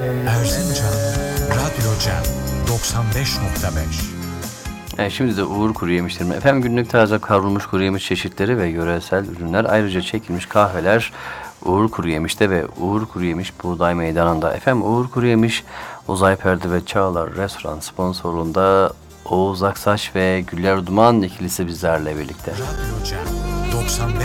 Erzincan Radyo Cem 95.5. Şimdi de Uğur kuru yemişlerim. Efendim günlük taze kavrulmuş kuru yemiş çeşitleri ve yöresel ürünler, ayrıca çekilmiş kahveler Uğur Kuru Yemiş'te ve Uğur Kuru Yemiş Buğday Meydanı'nda. Efendim Uğur Kuru Yemiş, Uzay Perde ve Çağlar Restoran sponsorluğunda Oğuz Aksaç ve Güller Duman ikilisi bizlerle birlikte. Radyo Cem 95.